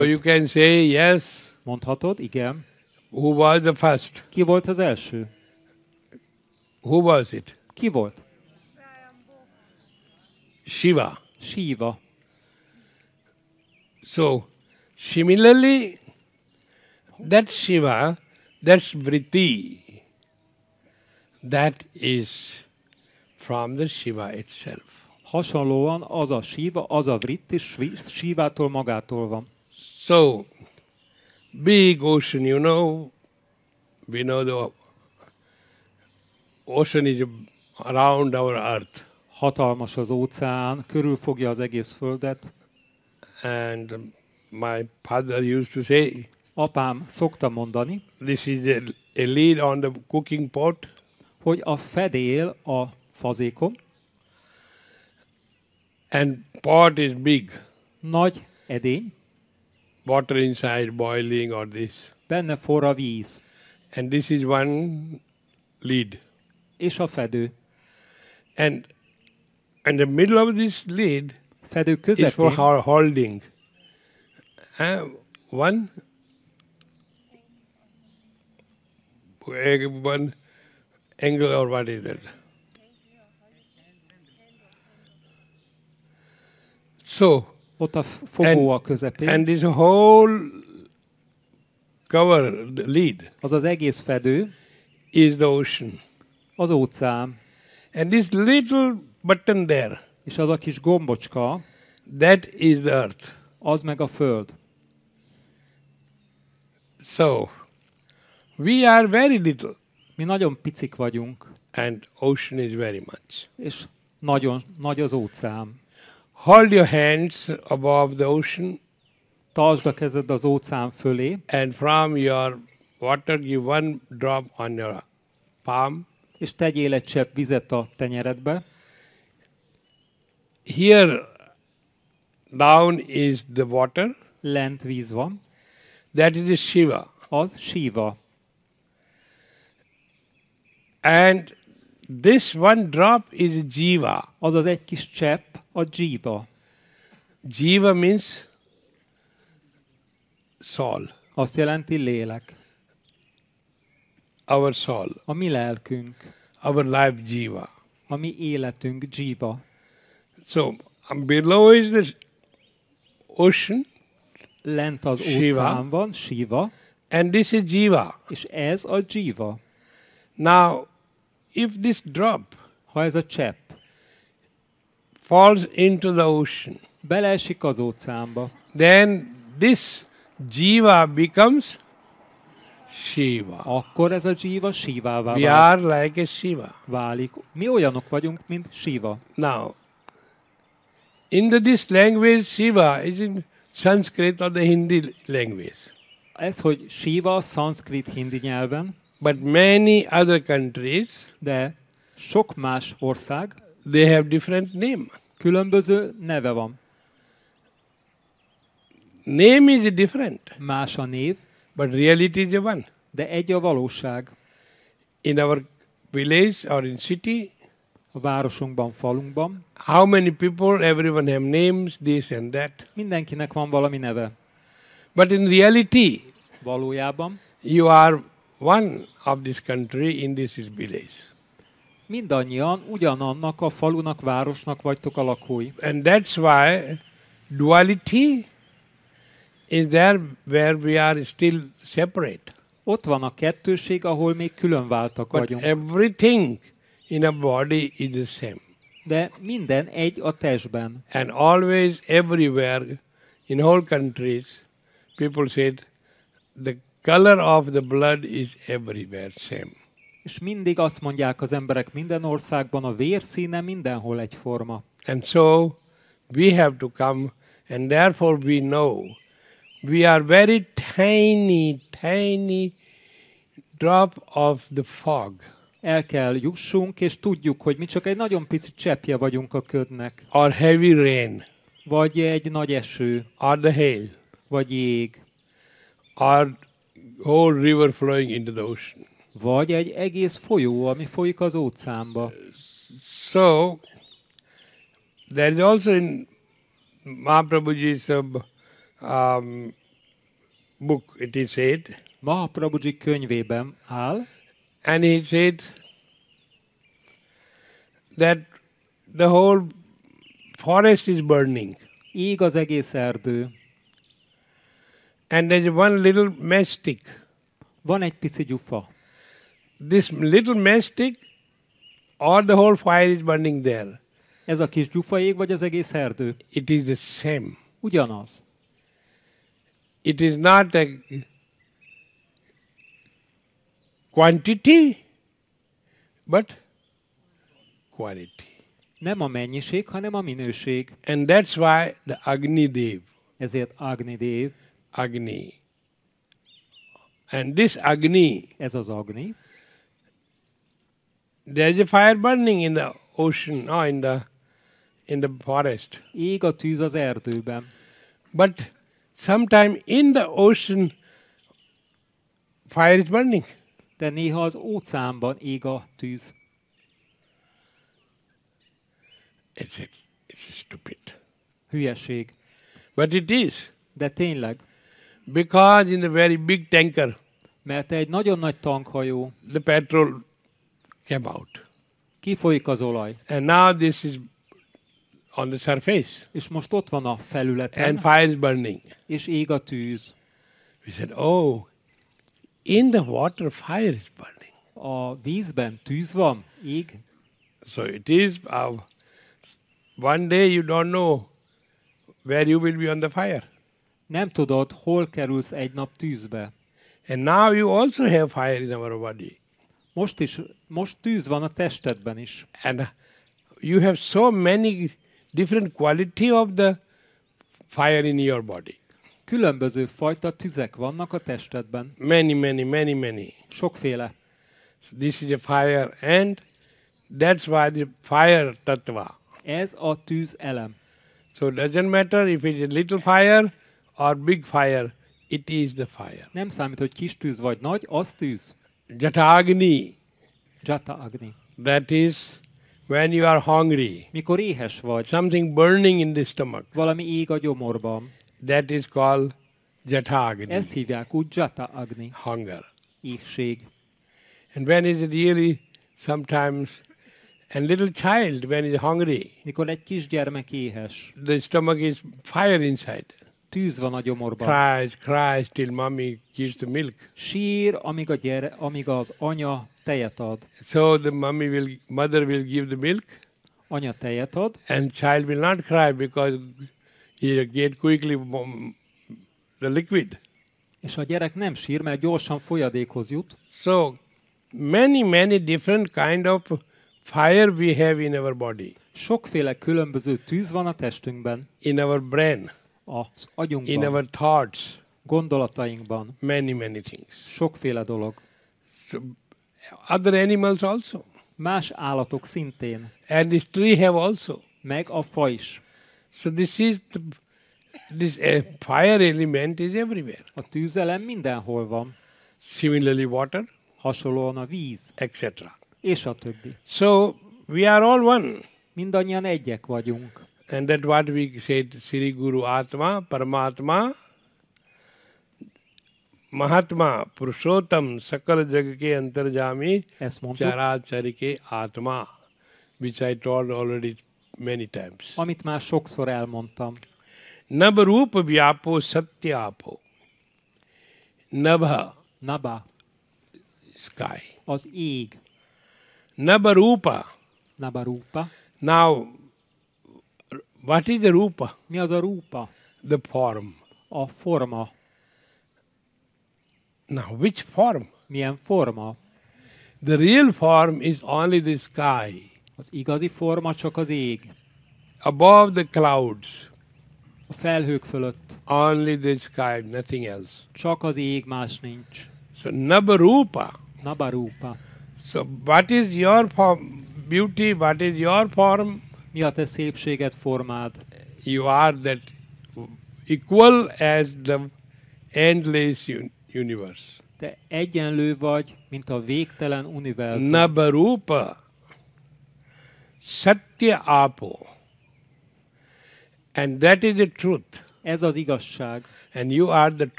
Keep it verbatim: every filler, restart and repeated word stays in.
you can say yes. Mondhatod, igen. Who was the first? Ki volt az első? Who was it? Ki volt? Shiva. Shiva. So, similarly, that Shiva, that's Vritti, that is from the Shiva itself. Hasonlóan az a Shiva, az a Vritti, Shivától magától van. So, big ocean, you know, we know the ocean is around our earth. Hatalmas az óceán, körülfogja az egész földet. And my father used to say, Apám szokta mondani, this is a, a lid on the cooking pot, hogy a fedél a fazékon, and pot is big. nagy edény, Water inside boiling or this. benne forr a víz, And this is one lid. és a fedő. And in the middle of this lid Fedő is közepén for ho- holding. Uh, one, one angle or what is that? So, ott a fogó a közepén, and this whole cover, the lid, az az egész fedő, is the ocean. az óceán. And this little button there, És az a kis gombocska, that is the earth. az meg a föld. So, we are very little, Mi nagyon picik vagyunk, and ocean is very much. és nagyon nagy az óceán. Hold your hands above the ocean, Tartsd a kezed az óceán fölé, and from your water give one drop on your palm. és tegyél egy csepp vizet a tenyeredbe. Here down is the water, Lent víz van, that is Shiva. az Shiva. And this one drop is Jiva. Az az egy kis csepp a Jiva. Jiva means soul, Azt jelenti lélek. our soul, A mi lelkünk, our life Jiva. a mi életünk Jiva. So um, below is the ocean, Lent az Shiva. óceán van, Shiva, and this is Jiva. és ez a Jiva. Now, if this drop Ha ez a csepp falls into the ocean, beleesik az óceánba, then this Jiva becomes Shiva. akkor ez a Jiva Shivává We válik. are like a Shiva. válik. Mi olyanok vagyunk, mint Shiva. Now, in the, this language, Shiva is in Sanskrit or the Hindi language. Ez, hogy Shiva, szanszkrit hindi nyelven, But many other countries, de sok más ország they have different name. különböző neve van. Name is different, Más a név, but reality is one. de egy a valóság. In our village or in city, A városunkban, falunkban how many people, everyone have names, this and that. mindenkinek van valami neve. But in reality, Valójában you are one of this country in this village. mindannyian ugyanannak a falunak, városnak vagytok a lakói. And that's why duality is there where we are still separate. Ott van a kettőség, ahol még különváltak But vagyunk. everything in a body is the same. De minden egy a testben. And always, everywhere, in whole countries, people said the color of the blood is everywhere same. És mindig azt mondják az emberek minden országban, a vérszíne mindenhol egyforma. And so we have to come, and therefore we know we are very tiny, tiny drop of the fog. El kell jussunk, és tudjuk, hogy mi csak egy nagyon pici cseppje vagyunk a ködnek. Or heavy rain, Vagy egy nagy eső, or the hail, vagy jég, or whole river flowing into the ocean. vagy egy egész folyó, ami folyik az óceánba. So, there is also in Mahaprabhuji's uh, um, book it is said, Mahaprabhuji könyvében áll, and he said that the whole forest is burning. ég az egész erdő. And there's one little mastic. Van egy pici gyufa. This little mastic, or the whole fire is burning there. Ez a kis gyufa ég, vagy az egész erdő? It is the same. Ugyanaz. It is not a quantity, but quality. Nem a mennyiség, hanem a minőség. And that's why the Agni Dev, Ezért Agni Dev, Agni. And this Agni, ez az Agni, there's a fire burning in the ocean or in the in the forest. ég a tűz az erdőben. But sometime in the ocean, fire is burning. De néha az óceánban ég a tűz. It's, it's, it's stupid. Hülyeség. But it is. De tényleg. Because in a very big tanker, Mert egy nagyon nagy tankhajó, the petrol came out. kifolyik az olaj. And now this is on the surface. És most ott van a felületen, And fire is burning. és ég a tűz. We said, oh, in the water fire is burning. A vízben tűz van, ég. So it is, uh, one day you don't know where you will be on the fire. Nem tudod, hol kerülsz egy nap tűzbe. And now you also have fire in our body. Most is, most tűz van a testedben is. And you have so many different quality of the fire in your body. Különböző fajta tüzek vannak a testedben. Many, many, many, many. Sokféle. So this is a fire, and that's why the fire tattva. Ez a tűz elem. So it doesn't matter if it's a little fire or big fire, it is the fire. Nem számít, hogy kis tűz vagy nagy, az tűz. Jatagni, Jata Agni. that is when you are hungry, Mikor éhes vagy, something burning in the stomach, valami ég a gyomorban. that is called Jatagni, Ezt hívják úgy Jata Agni. hunger. Éhség. And when is it really sometimes, and little child when is hungry, Mikor egy kisgyermek éhes, the stomach is fire inside. tűz van a gyomorban. Cries, cries till mommy gives the milk. Sír, amíg, a gyere, amíg az anya tejet ad. So the mommy will, mother will give the milk, Anya tejet ad, and child will not cry because he get quickly um, the liquid. és a gyerek nem sír, mert gyorsan folyadékhoz jut. So many, many different kind of fire we have in our body, Sokféle különböző tűz van a testünkben, in our brain, az in agyunkban, our thoughts, gondolatainkban. many, many things. Sokféle dolog. So other animals also, Más állatok szintén, and this tree have also. meg a fa is. So this is the, this uh, fire element is everywhere. A tűzelem mindenhol van, Similarly, water, hasonlóan a víz, et cetera. és a többi. So we are all one, Mindannyian egyek vagyunk. and that's what we said: Sri Guru Atma, Paramatma, Mahatma, Purushottam, Sakal Jagake Antarjami, Ezt mondtuk, Characharike Atma, which I told already many times. amit már sokszor elmondtam. Nabharupa Vyapo Satyapo. Nabha, Naba, sky. az ég. Nabharupa. Nabarupa. Now, what is the rupa? Mi az a rúpa? The form. A forma. Now, which form? Milyen forma? The real form is only the sky, Az igazi forma csak az ég. above the clouds, A felhők fölött. only the sky, nothing else. Csak az ég, más nincs. So, Nabharupa. Nabarupa. So, what is your form, beauty? What is your form? Mi a te szépséged, formád? You are that equal as the endless un- universe. Te egyenlő vagy, mint a végtelen univerzum. Nabharupa Satya Apo. And that is the truth. Ez az igazság. And you are the